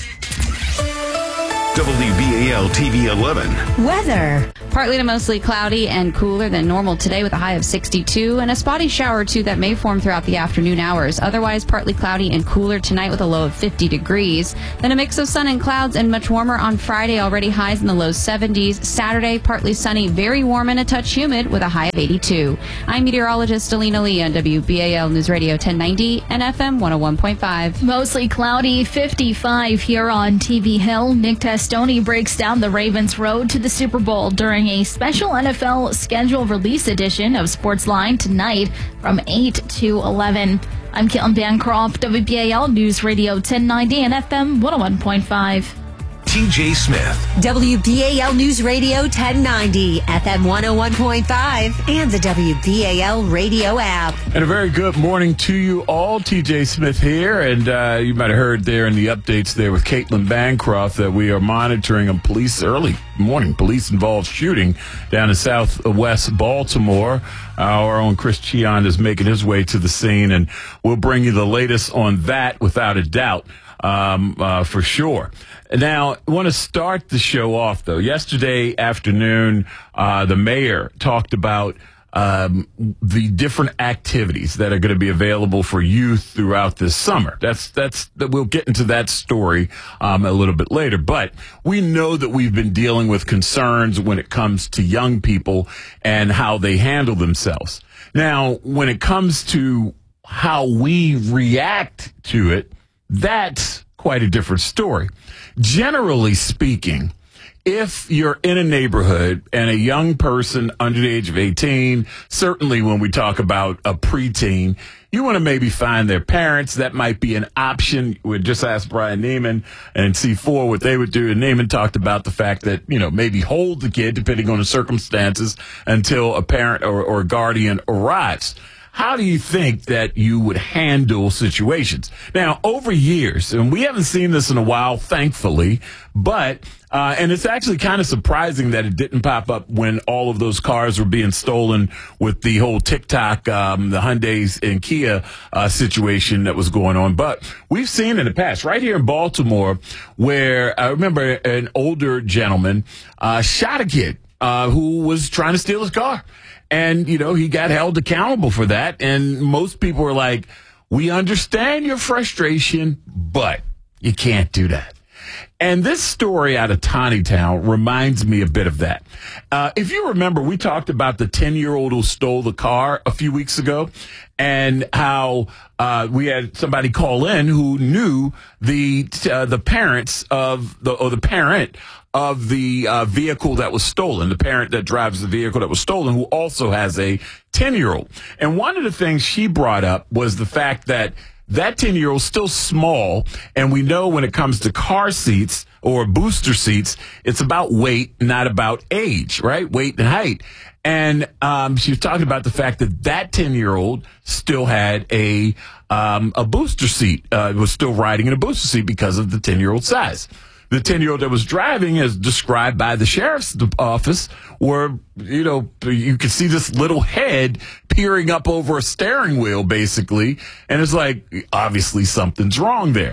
W B A L T V eleven. Weather. Partly to mostly cloudy and cooler than normal today with a high of sixty-two and a spotty shower or two that may form throughout the afternoon hours. Otherwise, partly cloudy and cooler tonight with a low of fifty degrees. Then a mix of sun and clouds and much warmer on Friday, already highs in the low seventies. Saturday, partly sunny, very warm and a touch humid with a high of eighty-two. I'm meteorologist Alina Lee on W B A L News Radio ten ninety and F M one oh one point five. Mostly cloudy, fifty-five here on T V Hill. Nick Testoni breaks down the Ravens' road to the Super Bowl during a special N F L schedule release edition of Sportsline tonight from eight to eleven. I'm Caitlin Bancroft, W B A L News Radio ten ninety and F M one oh one point five. T J Smith. W B A L News Radio ten ninety, F M one oh one point five, and the W B A L radio app. And a very good morning to you all. T J Smith here, and uh, you might have heard there in the updates there with Caitlin Bancroft that we are monitoring a police early morning police-involved shooting down in southwest Baltimore. Our own Chris Cheon is making his way to the scene, and we'll bring you the latest on that without a doubt. Um, uh, for sure. Now, I want to start the show off, though. Yesterday afternoon, uh, the mayor talked about um, the different activities that are going to be available for youth throughout this summer. That's, that's, we'll get into that story um, a little bit later. But we know that we've been dealing with concerns when it comes to young people and how they handle themselves. Now, when it comes to how we react to it, that's quite a different story. Generally speaking, if you're in a neighborhood and a young person under the age of eighteen, certainly when we talk about a preteen, you want to maybe find their parents. That might be an option. We just asked Brian Neiman and C four what they would do. And Neiman talked about the fact that, you know, maybe hold the kid, depending on the circumstances, until a parent or, or a guardian arrives. How do you think that you would handle situations? Now, over years, and we haven't seen this in a while, thankfully, but, uh, and it's actually kind of surprising that it didn't pop up when all of those cars were being stolen with the whole TikTok, um, the Hyundais and Kia, uh, situation that was going on. But we've seen in the past, right here in Baltimore, where I remember an older gentleman, uh, shot a kid, uh, who was trying to steal his car. And, you know, he got held accountable for that. And most people are like, we understand your frustration, but you can't do that. And this story out of Tawnytown reminds me a bit of that. Uh, if you remember, we talked about the ten-year-old who stole the car a few weeks ago and how uh, we had somebody call in who knew the uh, the parents of the or the parent of the uh, vehicle that was stolen, the parent that drives the vehicle that was stolen, who also has a ten-year-old. And one of the things she brought up was the fact that that ten-year-old is still small, and we know when it comes to car seats or booster seats, it's about weight, not about age, right? Weight and height. And um, she was talking about the fact that that ten-year-old still had a um, a booster seat, uh, was still riding in a booster seat because of the ten-year-old size. The ten-year-old that was driving, as described by the sheriff's office, were, you know, you could see this little head peering up over a steering wheel, basically. And it's like, obviously something's wrong there.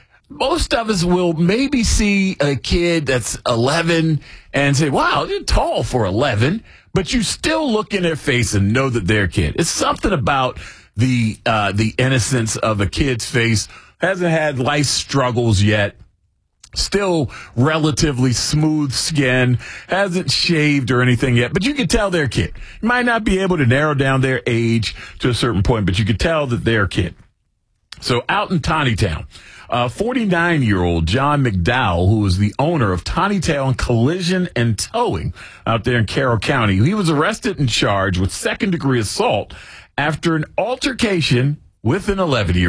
Most of us will maybe see a kid that's eleven and say, wow, you're tall for eleven, but you still look in their face and know that they're a kid. It's something about the, uh, the innocence of a kid's face, hasn't had life struggles yet. Still relatively smooth skin, hasn't shaved or anything yet, but you can tell they're a kid. You might not be able to narrow down their age to a certain point, but you can tell that they're a kid. So out in Tawnytown, uh, forty-nine-year-old John McDowell, who is the owner of Tawnytown Collision and Towing out there in Carroll County, he was arrested and charged with second-degree assault after an altercation with an eleven-year-old.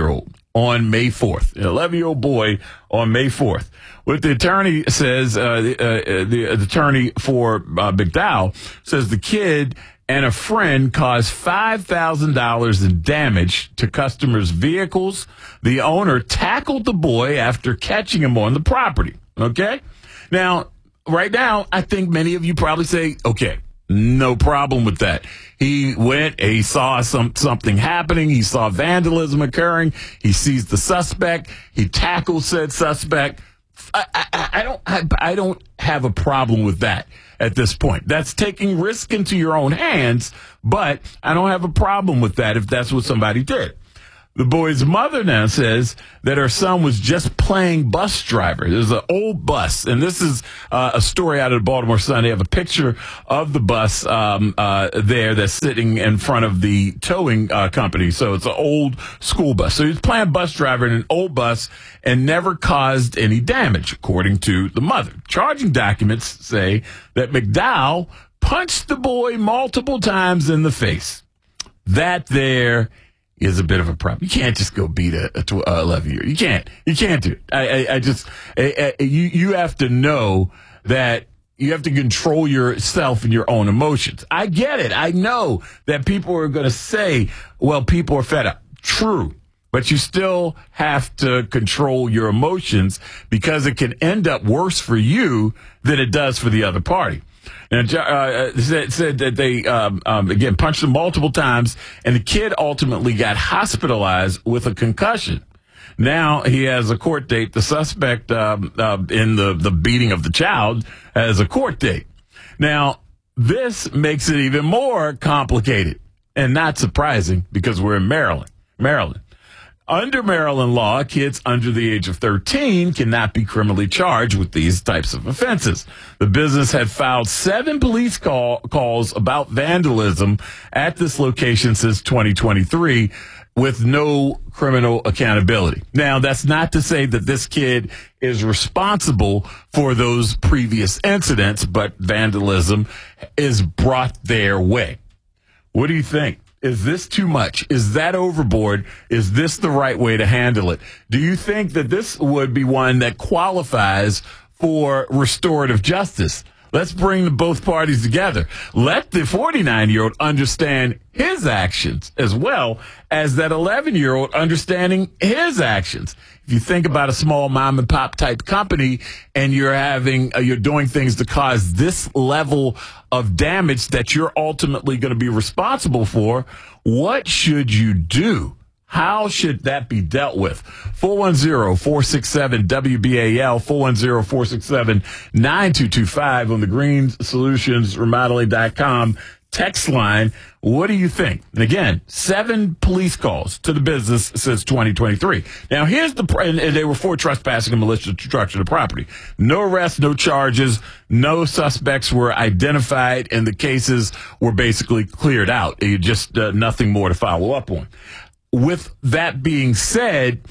on May fourth. An eleven-year-old boy on May fourth. What the attorney says, uh, the, uh, the attorney for uh, McDowell says the kid and a friend caused five thousand dollars in damage to customers' vehicles. The owner tackled the boy after catching him on the property. Okay? Now, right now, I think many of you probably say, okay, no problem with that. He went, he saw some something happening. He saw vandalism occurring. He sees the suspect. He tackles said suspect. I, I, I don't I, I don't have a problem with that at this point. That's taking risk into your own hands, but I don't have a problem with that if that's what somebody did. The boy's mother now says that her son was just playing bus driver. There's an old bus, and this is uh, a story out of the Baltimore Sun. They have a picture of the bus um, uh, there that's sitting in front of the towing uh, company. So it's an old school bus. So he's playing bus driver in an old bus and never caused any damage, according to the mother. Charging documents say that McDowell punched the boy multiple times in the face. That there is a bit of a problem. You can't just go beat a, a, a eleven year. You can't. You can't do it. I, I, I just, I, I, you, you have to know that you have to control yourself and your own emotions. I get it. I know that people are going to say, well, people are fed up. True. But you still have to control your emotions because it can end up worse for you than it does for the other party. And uh, said, said that they, um, um, again, punched him multiple times, and the kid ultimately got hospitalized with a concussion. Now he has a court date. The suspect um, uh, in the, the beating of the child has a court date. Now, this makes it even more complicated and not surprising because we're in Maryland. Maryland. Under Maryland law, kids under the age of thirteen cannot be criminally charged with these types of offenses. The business had filed seven police call, calls about vandalism at this location since twenty twenty-three with no criminal accountability. Now, that's not to say that this kid is responsible for those previous incidents, but vandalism is brought their way. What do you think? Is this too much? Is that overboard? Is this the right way to handle it? Do you think that this would be one that qualifies for restorative justice? Let's bring both parties together. Let the forty-nine-year-old understand his actions as well as that eleven-year-old understanding his actions. If you think about a small mom and pop type company and you're having, uh, you're doing things to cause this level of damage that you're ultimately going to be responsible for, what should you do? How should that be dealt with? four one zero, four six seven, W B A L, four one zero, four six seven, nine two two five on the Green Solutions Remodeling dot com text line. What do you think? And again, seven police calls to the business since twenty twenty-three. Now, here's the, and they were for trespassing and malicious destruction of property. No arrests, no charges, no suspects were identified, and the cases were basically cleared out. You just uh, nothing more to follow up on. With that being said,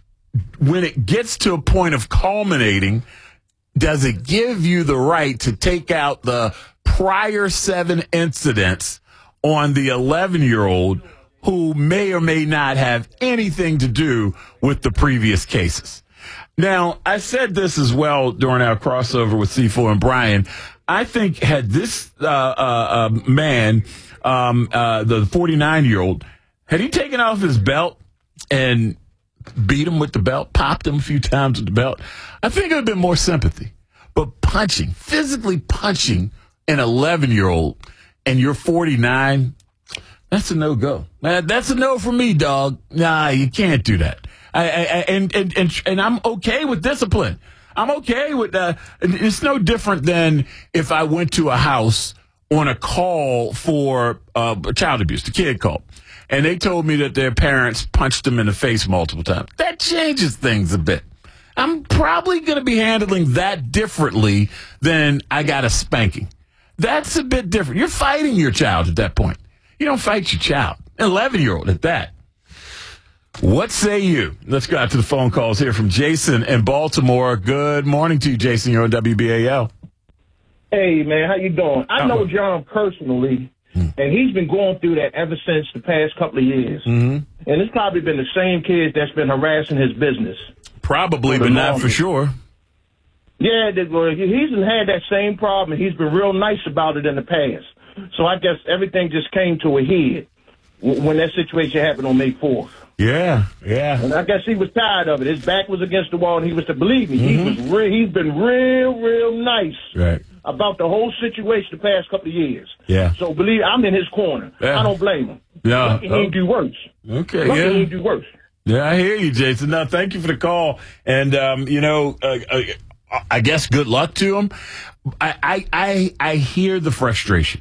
when it gets to a point of culminating, does it give you the right to take out the prior seven incidents on the eleven-year-old who may or may not have anything to do with the previous cases? Now, I said this as well during our crossover with C four and Brian. I think had this uh, uh, uh, man, um, uh, the forty-nine-year-old, had he taken off his belt and beat him with the belt, popped him a few times with the belt, I think it would have been more sympathy. But punching, physically punching an eleven-year-old and you're forty-nine, that's a no-go. That's a no for me, dog. Nah, you can't do that. I, I, and, and, and, and I'm okay with discipline. I'm okay with that. It's no different than if I went to a house on a call for uh, child abuse, the kid called, and they told me that their parents punched them in the face multiple times. That changes things a bit. I'm probably going to be handling that differently than I got a spanking. That's a bit different. You're fighting your child at that point. You don't fight your child. An eleven-year-old at that. What say you? Let's go out to the phone calls here from Jason in Baltimore. Good morning to you, Jason. You're on W B A L. Hey, man. How you doing? I know John personally, Mm. And he's been going through that ever since the past couple of years. Mm-hmm. And it's probably been the same kids that's been harassing his business. Probably, but not for sure. Yeah, they, well, he's had that same problem. He's been real nice about it in the past. So I guess everything just came to a head when that situation happened on May fourth. Yeah, yeah. And I guess he was tired of it. His back was against the wall, and he was to believe me. Mm-hmm. He was re- he's been real, real nice right. about the whole situation the past couple of years. Yeah. So believe I'm in his corner. Yeah. I don't blame him. Yeah. Lucky he Oh. didn't do worse. Okay. Lucky yeah. he didn't do worse. Yeah, I hear you, Jason. No, thank you for the call. And um, you know, uh, uh, I guess good luck to him. I, I I I hear the frustration.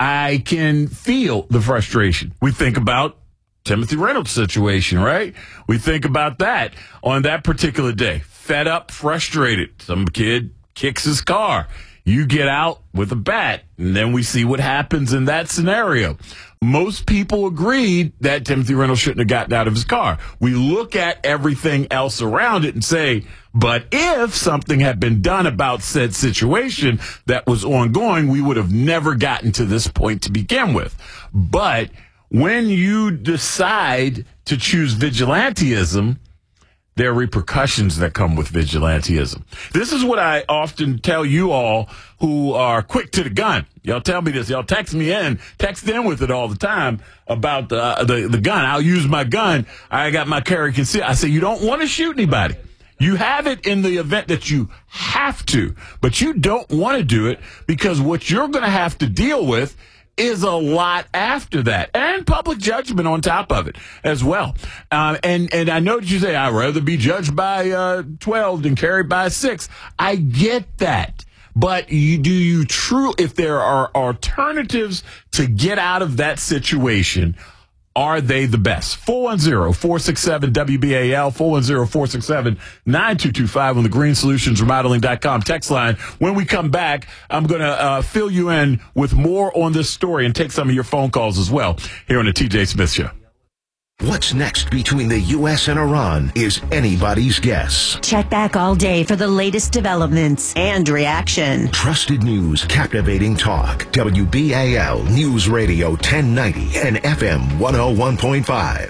I can feel the frustration. We think about Timothy Reynolds' situation, right? We think about that on that particular day. Fed up, frustrated. Some kid kicks his car. You get out with a bat, and then we see what happens in that scenario. Most people agreed that Timothy Reynolds shouldn't have gotten out of his car. We look at everything else around it and say, but if something had been done about said situation that was ongoing, we would have never gotten to this point to begin with. But when you decide to choose vigilantism, there are repercussions that come with vigilantism. This is what I often tell you all who are quick to the gun. Y'all tell me this. Y'all text me in, text in with it all the time about the, uh, the, the gun. I'll use my gun. I got my carry conceal. I say, you don't want to shoot anybody. You have it in the event that you have to, but you don't want to do it because what you're going to have to deal with is a lot after that, and public judgment on top of it as well. Um, and and I know that you say I'd rather be judged by uh, twelve than carried by six. I get that, but you, do you true? If there are alternatives to get out of that situation, are they the best? four one zero, four six seven, W B A L, four one zero, four six seven, nine two two five on the green solutions remodeling dot com text line. When we come back, I'm going to uh, fill you in with more on this story and take some of your phone calls as well here on the T J Smith Show. What's next between the U S and Iran is anybody's guess. Check back all day for the latest developments and reaction. Trusted news, captivating talk. W B A L News Radio ten ninety and F M one oh one point five.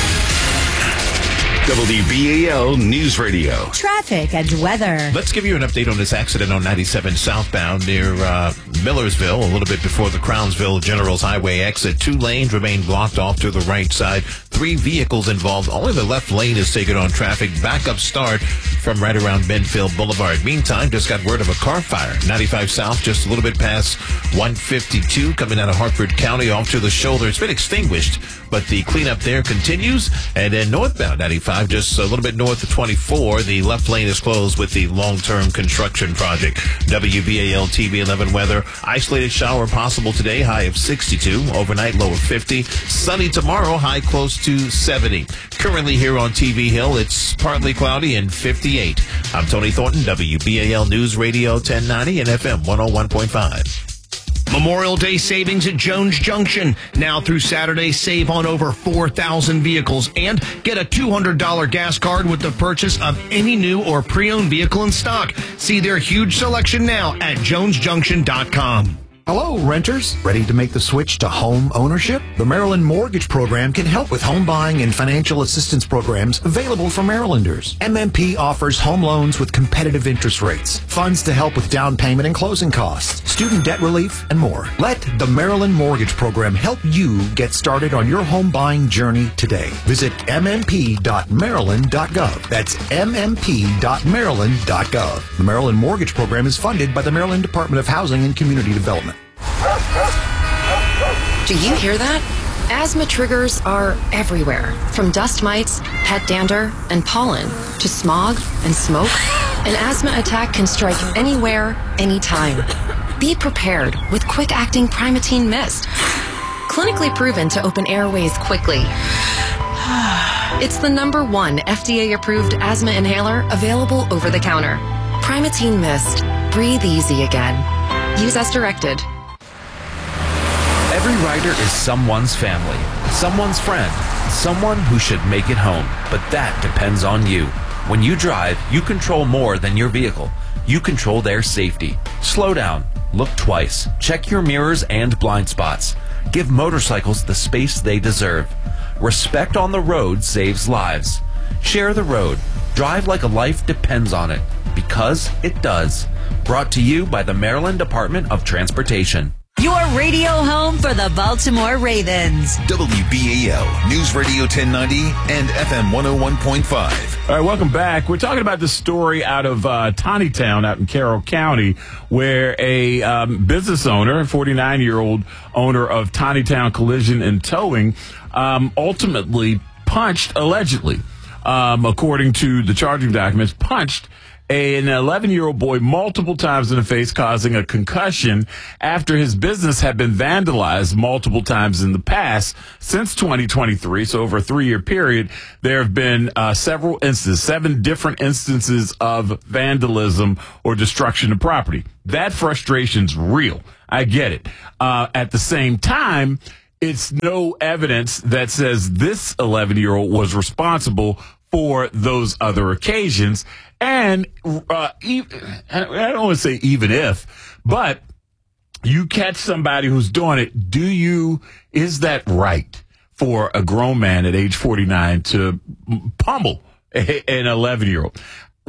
W B A L News Radio. Traffic and weather. Let's give you an update on this accident on ninety-seven southbound near uh, Millersville, a little bit before the Crownsville Generals Highway exit. Two lanes remain blocked off to the right side. Three vehicles involved. Only the left lane is taken on traffic. Backup start from right around Benfield Boulevard. Meantime, just got word of a car fire. ninety-five south, just a little bit past one fifty-two, coming out of Hartford County off to the shoulder. It's been extinguished, but the cleanup there continues. And then northbound ninety-five, just a little bit north of twenty-four, the left lane is closed with the long-term construction project. W B A L T V eleven weather. Isolated shower possible today, high of sixty-two. Overnight, low of fifty. Sunny tomorrow, high close to seventy. Currently here on T V Hill, it's partly cloudy and fifty-eight. I'm Tony Thornton, W B A L News Radio ten ninety and F M one oh one point five. Memorial Day savings at Jones Junction. Now through Saturday, save on over four thousand vehicles and get a two hundred dollars gas card with the purchase of any new or pre-owned vehicle in stock. See their huge selection now at jones junction dot com. Hello, renters. Ready to make the switch to home ownership? The Maryland Mortgage Program can help with home buying and financial assistance programs available for Marylanders. M M P offers home loans with competitive interest rates, funds to help with down payment and closing costs, student debt relief, and more. Let the Maryland Mortgage Program help you get started on your home buying journey today. Visit m m p dot maryland dot gov. That's m m p dot maryland dot gov. The Maryland Mortgage Program is funded by the Maryland Department of Housing and Community Development. Do you hear that? Asthma triggers are everywhere, from dust mites, pet dander, and pollen, to smog and smoke. An asthma attack can strike anywhere, anytime. Be prepared with quick-acting Primatene Mist. Clinically proven to open airways quickly. It's the number one F D A-approved asthma inhaler available over the counter. Primatene Mist. Breathe easy again. Use as directed. Every rider is someone's family, someone's friend, someone who should make it home. But that depends on you. When you drive, you control more than your vehicle. You control their safety. Slow down. Look twice. Check your mirrors and blind spots. Give motorcycles the space they deserve. Respect on the road saves lives. Share the road. Drive like a life depends on it. Because it does. Brought to you by the Maryland Department of Transportation. Your radio home for the Baltimore Ravens. W B A L News Radio ten ninety and F M one oh one point five. All right, welcome back. We're talking about the story out of uh, Tawnytown out in Carroll County, where a um, business owner, a forty-nine-year-old owner of Tawnytown Collision and Towing, um, ultimately punched, allegedly, um, according to the charging documents, punched an eleven-year-old boy multiple times in the face, causing a concussion after his business had been vandalized multiple times in the past. Since twenty twenty-three, so over a three-year period, there have been uh, several instances, seven different instances of vandalism or destruction of property. That frustration's real. I get it. Uh, at the same time, it's no evidence that says this eleven-year-old was responsible for those other occasions. And uh, even, I don't want to say even if, but you catch somebody who's doing it, do you, is that right for a grown man at age forty-nine to pummel an eleven-year-old?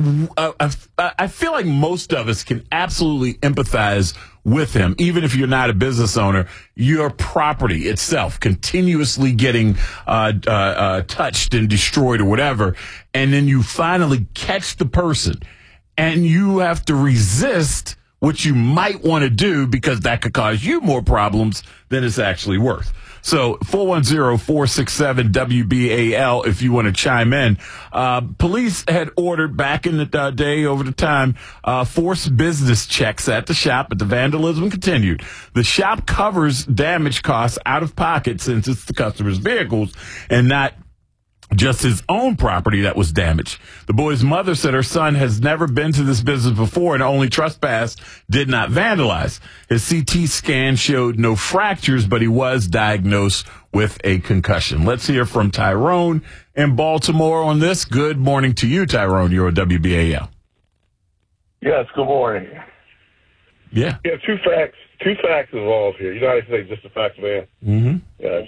I, I feel like most of us can absolutely empathize with him, even if you're not a business owner. Your property itself continuously getting uh, uh, uh, touched and destroyed or whatever, and then you finally catch the person, and you have to resist what you might want to do because that could cause you more problems than it's actually worth. So four one zero, four six seven, W B A L if you want to chime in. Uh, police had ordered back in the uh, day over the time uh, forced business checks at the shop, but the vandalism continued. The shop covers damage costs out of pocket since it's the customer's vehicles and not just his own property that was damaged. The boy's mother said her son has never been to this business before and only trespassed, did not vandalize. His C T scan showed no fractures, but he was diagnosed with a concussion. Let's hear from Tyrone in Baltimore on this. Good morning to you, Tyrone. You're a W B A L. Yes, good morning. Yeah. Yeah, two facts. Two facts involved here. You know how they say just the facts, man? Mm-hmm. Yeah,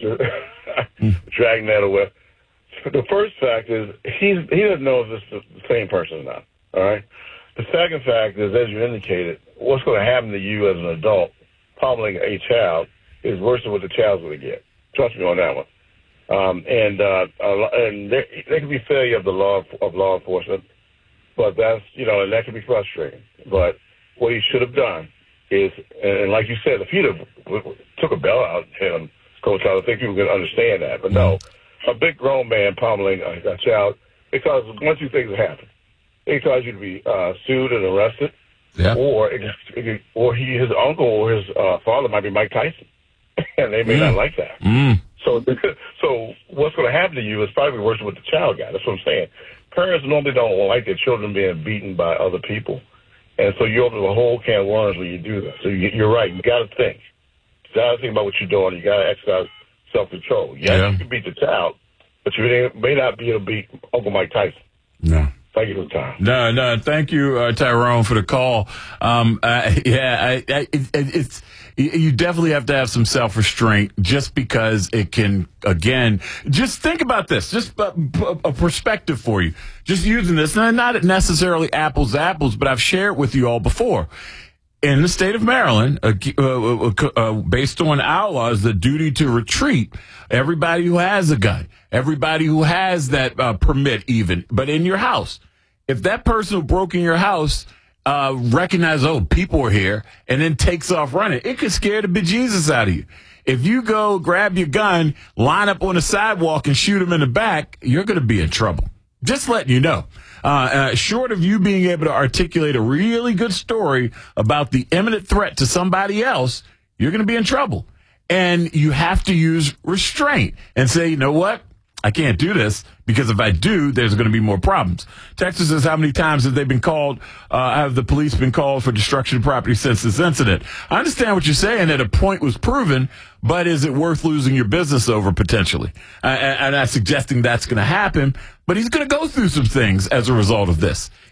just dragging that away. The first fact is he's he doesn't know if it's the same person or not. All right. The second fact is, as you indicated, what's going to happen to you as an adult pummeling a child is worse than what the child's going to get. Trust me on that one. Um, and uh, and there, there can be failure of the law of law enforcement, but that's you know, and that can be frustrating. But what he should have done is, and like you said, if he'd have took a bell out and hit him, Coach, I would think people could understand that. But no. A big grown man pummeling a, a child, because one, two things have happened. It cause you to be uh, sued and arrested, yeah. or it, it, or he, his uncle or his uh, father might be Mike Tyson, and they may mm. not like that. Mm. So, so what's going to happen to you is probably worse than what the child got. That's what I'm saying. Parents normally don't like their children being beaten by other people, and so you open a whole can of worms when you do that. So you, you're right. You got to think. You got to think about what you're doing. You got to exercise self-control. Yes, yeah, you can beat the child, but you may not be able to beat Uncle Mike Tyson. No. Thank you for the time. No, no, thank you, uh, Tyrone, for the call. Um, uh, yeah, I, I, it, it's you definitely have to have some self-restraint, just because it can. Again, just think about this. Just a, a perspective for you. Just using this, not necessarily apples to apples, but I've shared with you all before. In the state of Maryland, uh, uh, uh, based on our laws, the duty to retreat, everybody who has a gun, everybody who has that uh, permit even, but in your house, if that person who broke in your house uh, recognizes, oh, people are here, and then takes off running, it could scare the bejesus out of you. If you go grab your gun, line up on the sidewalk and shoot them in the back, you're going to be in trouble. Just letting you know. Uh, uh, short of you being able to articulate a really good story about the imminent threat to somebody else, you're going to be in trouble. And you have to use restraint and say, you know what? I can't do this, because if I do, there's going to be more problems. Texas says, how many times have they been called, uh, have the police been called for destruction of property since this incident? I understand what you're saying, that a point was proven, but is it worth losing your business over potentially? Uh, and I'm not suggesting that's going to happen, but he's going to go through some things as a result of this.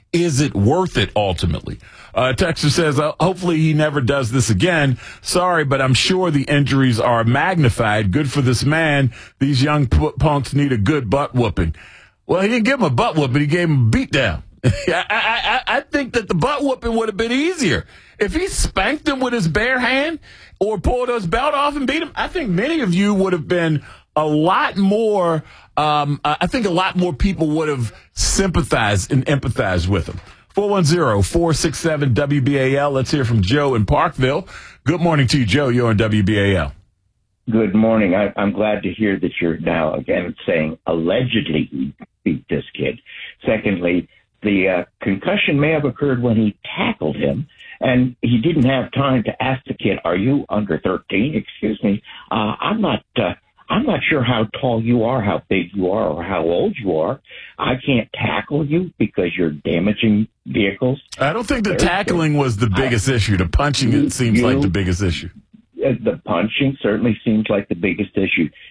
is it worth it ultimately? Uh, Texas says, uh, hopefully he never does this again. Sorry, but I'm sure the injuries are magnified. Good for this man. These young p- punks need a good butt whooping. Well, he didn't give him a butt whooping. He gave him a beat down. I, I, I think that the butt whooping would have been easier. If he spanked him with his bare hand or pulled his belt off and beat him, I think many of you would have been a lot more, um, I think a lot more people would have sympathized and empathized with him. four one zero, four six seven, W B A L. Let's hear from Joe in Parkville. Good morning to you, Joe. You're on W B A L. Good morning. I, I'm glad to hear that you're now again saying allegedly he beat this kid. Secondly, the uh, concussion may have occurred when he tackled him, and he didn't have time to ask the kid, "Are you under thirteen?" Excuse me. Uh, I'm not. Uh, I'm not sure how tall you are, how big you are, or how old you are. I can't tackle you because you're damaging vehicles. I don't think the There's tackling was the biggest I, issue. The punching, it seems you, like the biggest issue. The punching certainly seems like the biggest issue.